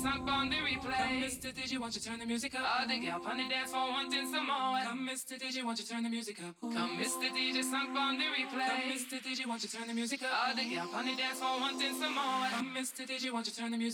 sunk on the replay. Come, Mr. DJ, won't you turn the music up? All the gal on the dance floor wanting some more. Come, Mr. DJ, won't you turn the music up? Come, Mr. DJ, sunk on the replay. Come, Mr. DJ, won't you turn the music up? All the gal on the dance floor wanting some more. Come, Mr. DJ, won't you turn the music up?